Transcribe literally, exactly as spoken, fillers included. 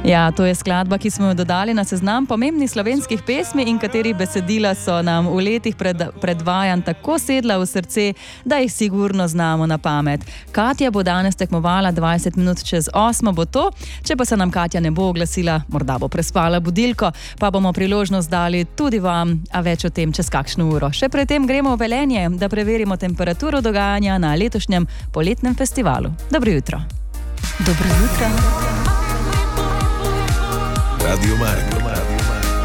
Ja, to je skladba, ki smo jo dodali na seznam pomembnih slovenskih pesmi in kateri besedila so nam v letih pred, predvajanj tako sedla v srce, da jih sigurno znamo na pamet. Katja bo danes tekmovala dvajset minut čez osmo bo to, če pa se nam Katja ne bo oglasila, morda bo prespala budilko, pa bomo priložnost dali tudi vam, a več o tem čez kakšno uro. Še pred tem gremo v Velenje, da preverimo temperaturo dogajanja na letošnjem poletnem festivalu. Dobro jutro. Dobro jutro. Radio Maribor.